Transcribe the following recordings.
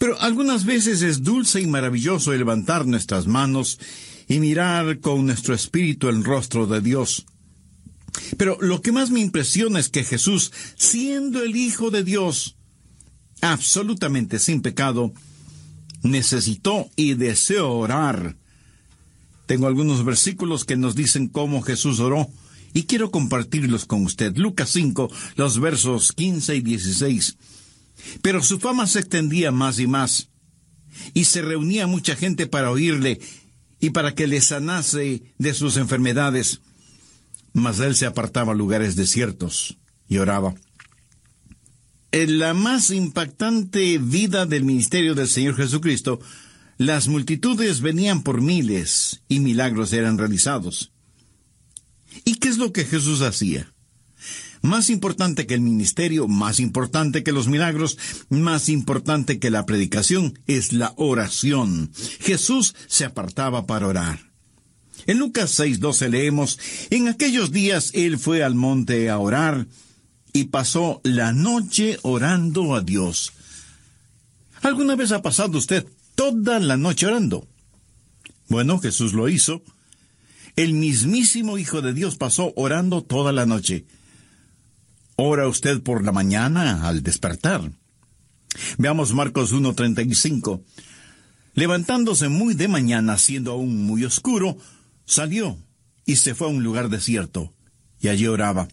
Pero algunas veces es dulce y maravilloso levantar nuestras manos y mirar con nuestro espíritu el rostro de Dios. Pero lo que más me impresiona es que Jesús, siendo el Hijo de Dios, absolutamente sin pecado, necesitó y deseó orar. Tengo algunos versículos que nos dicen cómo Jesús oró, y quiero compartirlos con usted. Lucas 5, los versos 15 y 16. Pero su fama se extendía más y más, y se reunía mucha gente para oírle, y para que le sanase de sus enfermedades. Mas él se apartaba a lugares desiertos, y oraba. En la más impactante vida del ministerio del Señor Jesucristo, las multitudes venían por miles, y milagros eran realizados. ¿Y qué es lo que Jesús hacía? Más importante que el ministerio, más importante que los milagros, más importante que la predicación, es la oración. Jesús se apartaba para orar. En Lucas 6:12 leemos: en aquellos días él fue al monte a orar, y pasó la noche orando a Dios. ¿Alguna vez ha pasado usted toda la noche orando? Bueno, Jesús lo hizo. El mismísimo Hijo de Dios pasó orando toda la noche. ¿Ora usted por la mañana al despertar? Veamos Marcos 1:35. Levantándose muy de mañana, siendo aún muy oscuro, salió y se fue a un lugar desierto, y allí oraba.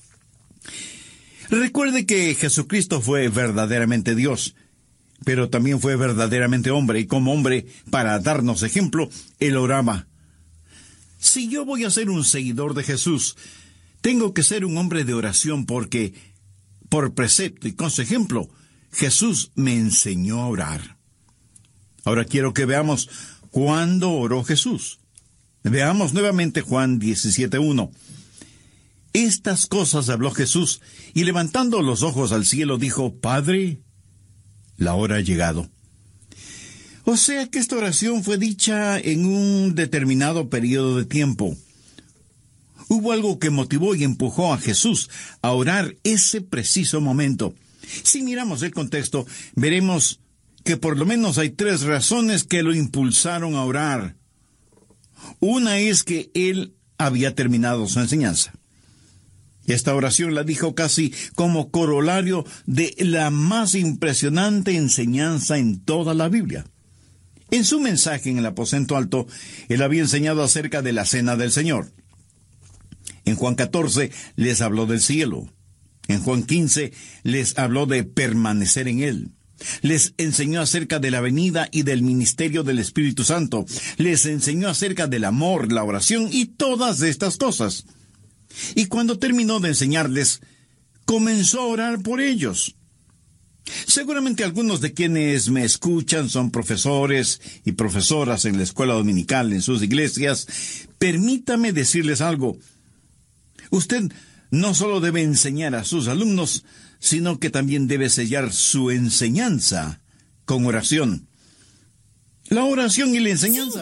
Recuerde que Jesucristo fue verdaderamente Dios, pero también fue verdaderamente hombre, y como hombre, para darnos ejemplo, él oraba. Si yo voy a ser un seguidor de Jesús, tengo que ser un hombre de oración porque, por precepto y con su ejemplo, Jesús me enseñó a orar. Ahora quiero que veamos cuándo oró Jesús. Veamos nuevamente Juan 17:1. Estas cosas habló Jesús, y levantando los ojos al cielo dijo: Padre, la hora ha llegado. O sea que esta oración fue dicha en un determinado periodo de tiempo. Hubo algo que motivó y empujó a Jesús a orar ese preciso momento. Si miramos el contexto, veremos que por lo menos hay 3 razones que lo impulsaron a orar. Una es que él había terminado su enseñanza. Esta oración la dijo casi como corolario de la más impresionante enseñanza en toda la Biblia. En su mensaje en el aposento alto, él había enseñado acerca de la cena del Señor. En Juan 14 les habló del cielo. En Juan 15 les habló de permanecer en él. Les enseñó acerca de la venida y del ministerio del Espíritu Santo. Les enseñó acerca del amor, la oración y todas estas cosas. Y cuando terminó de enseñarles, comenzó a orar por ellos. Seguramente algunos de quienes me escuchan son profesores y profesoras en la escuela dominical en sus iglesias. Permítame decirles algo. Usted no solo debe enseñar a sus alumnos, sino que también debe sellar su enseñanza con oración. La oración y la enseñanza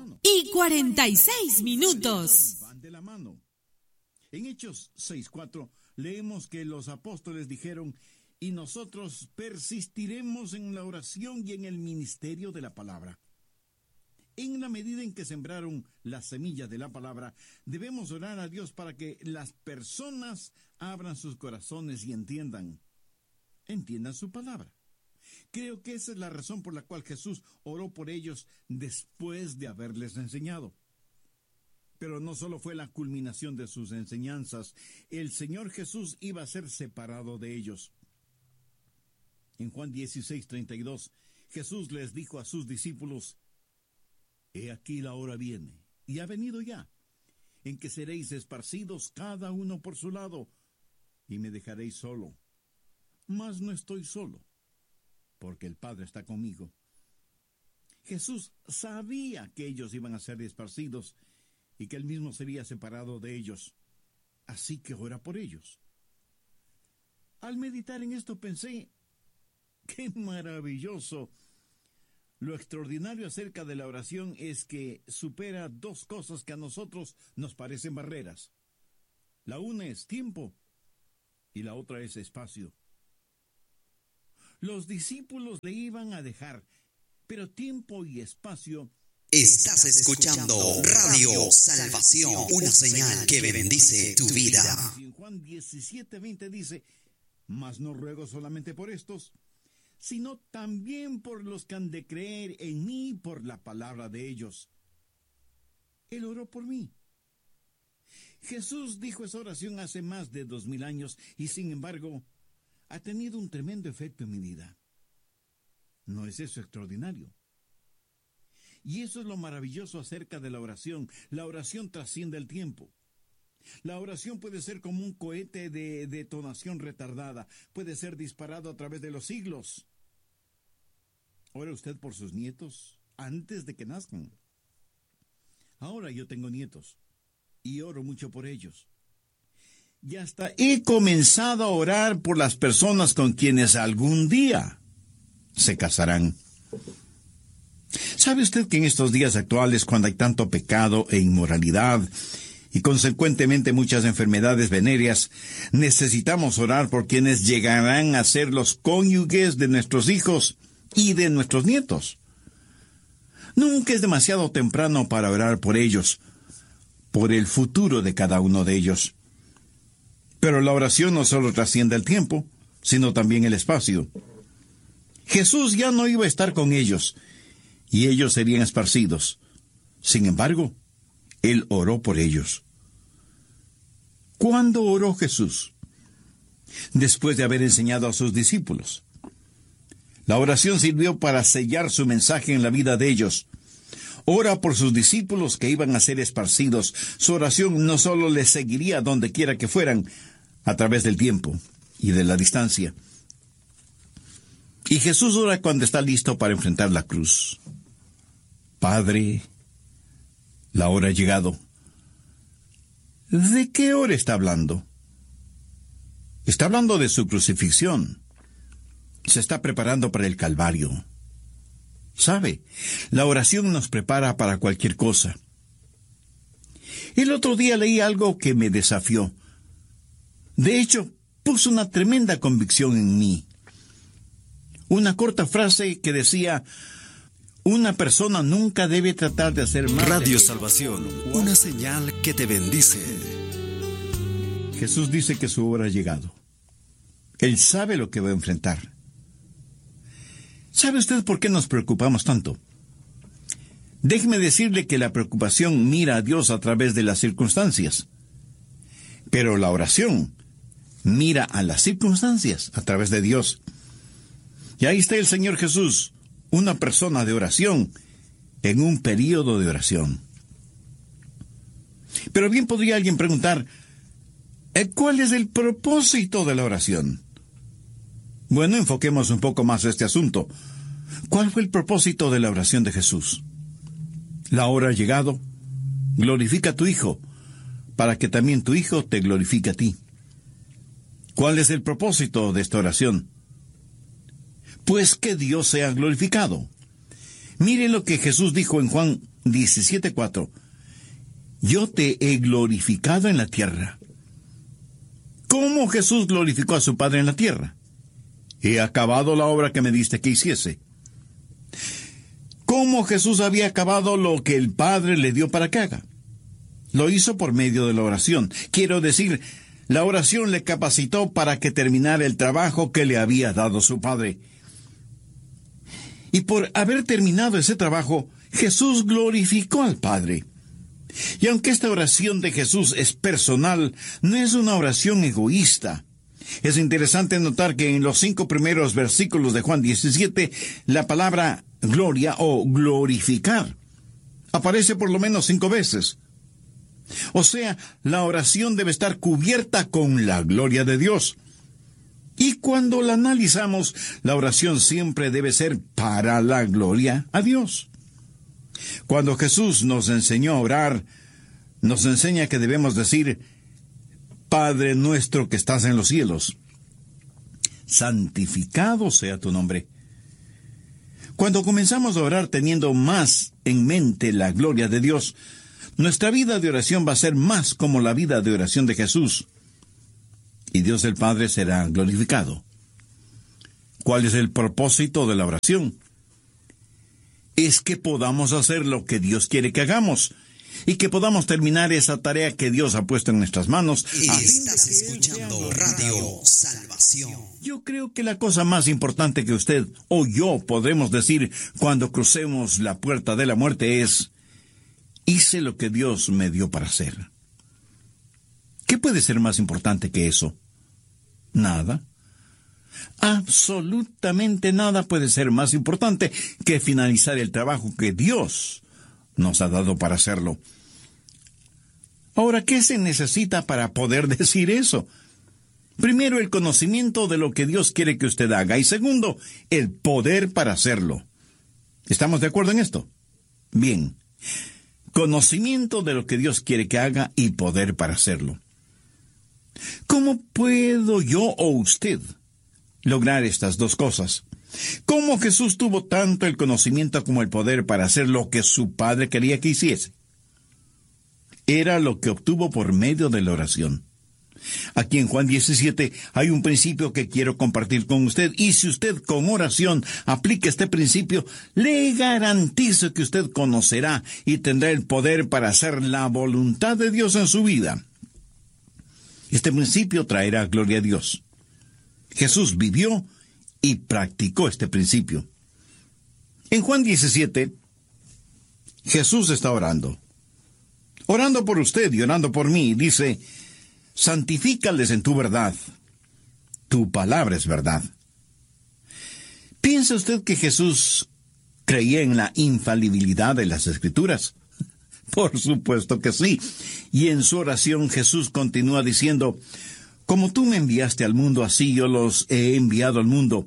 5:46 van de la mano. En Hechos 6:4 leemos que los apóstoles dijeron: y nosotros persistiremos en la oración y en el ministerio de la palabra. En la medida en que sembraron la semilla de la palabra, debemos orar a Dios para que las personas abran sus corazones y entiendan su palabra. Creo que esa es la razón por la cual Jesús oró por ellos después de haberles enseñado. Pero no solo fue la culminación de sus enseñanzas, el Señor Jesús iba a ser separado de ellos. En Juan 16:32, Jesús les dijo a sus discípulos: He aquí la hora viene, y ha venido ya, en que seréis esparcidos cada uno por su lado, y me dejaréis solo. Mas no estoy solo, porque el Padre está conmigo. Jesús sabía que ellos iban a ser esparcidos, y que él mismo sería separado de ellos. Así que ora por ellos. Al meditar en esto pensé: ¡qué maravilloso! Lo extraordinario acerca de la oración es que supera 2 cosas que a nosotros nos parecen barreras. La una es tiempo y la otra es espacio. Los discípulos le iban a dejar, pero tiempo y espacio. Estás escuchando Radio Salvación, una señal que bendice tu vida. En Juan 17:20 dice: mas no ruego solamente por estos, sino también por los que han de creer en mí por la palabra de ellos. Él oró por mí. Jesús dijo esa oración hace más de 2000 años y sin embargo ha tenido un tremendo efecto en mi vida. ¿No es eso extraordinario? Y eso es lo maravilloso acerca de la oración. La oración trasciende el tiempo. La oración puede ser como un cohete de detonación retardada. Puede ser disparado a través de los siglos. ¿Ora usted por sus nietos antes de que nazcan? Ahora yo tengo nietos y oro mucho por ellos. Y hasta he comenzado a orar por las personas con quienes algún día se casarán. ¿Sabe usted que en estos días actuales, cuando hay tanto pecado e inmoralidad y consecuentemente muchas enfermedades venéreas, necesitamos orar por quienes llegarán a ser los cónyuges de nuestros hijos y de nuestros nietos? Nunca es demasiado temprano para orar por ellos, por el futuro de cada uno de ellos. Pero la oración no solo trasciende el tiempo, sino también el espacio. Jesús ya no iba a estar con ellos, y ellos serían esparcidos. Sin embargo, Él oró por ellos. ¿Cuándo oró Jesús? Después de haber enseñado a sus discípulos. La oración sirvió para sellar su mensaje en la vida de ellos. Ora por sus discípulos que iban a ser esparcidos. Su oración no solo les seguiría donde quiera que fueran, a través del tiempo y de la distancia. Y Jesús ora cuando está listo para enfrentar la cruz. Padre, la hora ha llegado. ¿De qué hora está hablando? Está hablando de su crucifixión. Se está preparando para el Calvario. ¿Sabe? La oración nos prepara para cualquier cosa. El otro día leí algo que me desafió. De hecho, puso una tremenda convicción en mí. Una corta frase que decía: una persona nunca debe tratar de hacer más. Radio Salvación, una señal que te bendice. Jesús dice que su hora ha llegado. Él sabe lo que va a enfrentar. ¿Sabe usted por qué nos preocupamos tanto? Déjeme decirle que la preocupación mira a Dios a través de las circunstancias. Pero la oración mira a las circunstancias a través de Dios. Y ahí está el Señor Jesús, una persona de oración, en un período de oración. Pero bien podría alguien preguntar, ¿cuál es el propósito de la oración? Bueno, enfoquemos un poco más este asunto. ¿Cuál fue el propósito de la oración de Jesús? La hora ha llegado. Glorifica a tu Hijo, para que también tu Hijo te glorifique a ti. ¿Cuál es el propósito de esta oración? Pues que Dios sea glorificado. Mire lo que Jesús dijo en Juan 17:4. Yo te he glorificado en la tierra. ¿Cómo Jesús glorificó a su Padre en la tierra? He acabado la obra que me diste que hiciese. ¿Cómo Jesús había acabado lo que el Padre le dio para que haga? Lo hizo por medio de la oración. Quiero decir, la oración le capacitó para que terminara el trabajo que le había dado su Padre. Y por haber terminado ese trabajo, Jesús glorificó al Padre. Y aunque esta oración de Jesús es personal, no es una oración egoísta. Es interesante notar que en los 5 primeros versículos de Juan 17, la palabra gloria o glorificar aparece por lo menos 5 veces. O sea, la oración debe estar cubierta con la gloria de Dios. Y cuando la analizamos, la oración siempre debe ser para la gloria a Dios. Cuando Jesús nos enseñó a orar, nos enseña que debemos decir: Padre nuestro que estás en los cielos, santificado sea tu nombre. Cuando comenzamos a orar teniendo más en mente la gloria de Dios, nuestra vida de oración va a ser más como la vida de oración de Jesús. Y Dios el Padre será glorificado. ¿Cuál es el propósito de la oración? Es que podamos hacer lo que Dios quiere que hagamos y que podamos terminar esa tarea que Dios ha puesto en nuestras manos. Estás escuchando Radio Salvación. Yo creo que la cosa más importante que usted o yo podremos decir cuando crucemos la puerta de la muerte es: hice lo que Dios me dio para hacer. ¿Qué puede ser más importante que eso? Nada. Absolutamente nada puede ser más importante que finalizar el trabajo que Dios nos ha dado para hacerlo. Ahora, ¿qué se necesita para poder decir eso? Primero, el conocimiento de lo que Dios quiere que usted haga. Y segundo, el poder para hacerlo. ¿Estamos de acuerdo en esto? Bien. Conocimiento de lo que Dios quiere que haga y poder para hacerlo. ¿Cómo puedo yo o usted lograr estas dos cosas? ¿Cómo Jesús tuvo tanto el conocimiento como el poder para hacer lo que su Padre quería que hiciese? Era lo que obtuvo por medio de la oración. Aquí en Juan 17 hay un principio que quiero compartir con usted, y si usted con oración aplica este principio, le garantizo que usted conocerá y tendrá el poder para hacer la voluntad de Dios en su vida. Este principio traerá gloria a Dios. Jesús vivió y practicó este principio. En Juan 17, Jesús está orando por usted y orando por mí. Dice: santifícales en tu verdad. Tu palabra es verdad. ¿Piensa usted que Jesús creía en la infalibilidad de las Escrituras? Por supuesto que sí. Y en su oración Jesús continúa diciendo: como tú me enviaste al mundo, así yo los he enviado al mundo.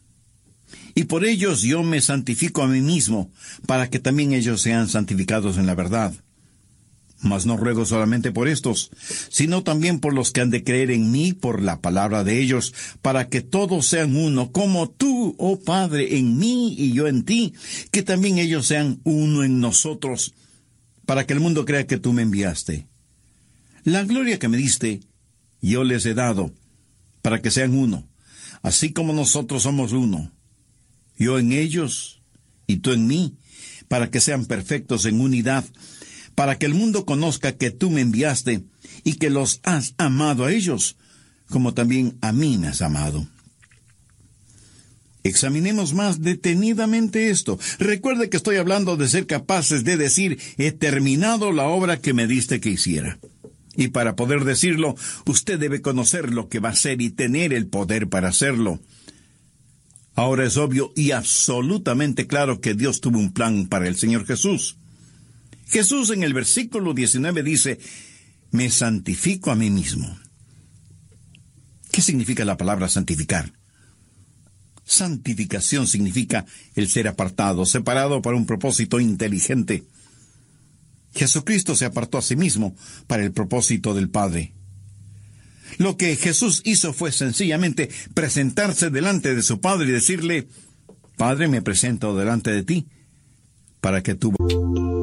Y por ellos yo me santifico a mí mismo, para que también ellos sean santificados en la verdad. Mas no ruego solamente por estos, sino también por los que han de creer en mí por la palabra de ellos, para que todos sean uno, como tú, oh Padre, en mí y yo en ti, que también ellos sean uno en nosotros, para que el mundo crea que tú me enviaste. La gloria que me diste, yo les he dado, para que sean uno, así como nosotros somos uno. Yo en ellos, y tú en mí, para que sean perfectos en unidad, para que el mundo conozca que tú me enviaste, y que los has amado a ellos, como también a mí me has amado. Examinemos más detenidamente esto. Recuerde que estoy hablando de ser capaces de decir: he terminado la obra que me diste que hiciera. Y para poder decirlo, usted debe conocer lo que va a hacer y tener el poder para hacerlo. Ahora es obvio y absolutamente claro que Dios tuvo un plan para el Señor Jesús. Jesús en el versículo 19 dice: me santifico a mí mismo. ¿Qué significa la palabra santificar? Santificación significa el ser apartado, separado para un propósito inteligente. Jesucristo se apartó a sí mismo para el propósito del Padre. Lo que Jesús hizo fue sencillamente presentarse delante de su Padre y decirle: Padre, me presento delante de ti, para que tú...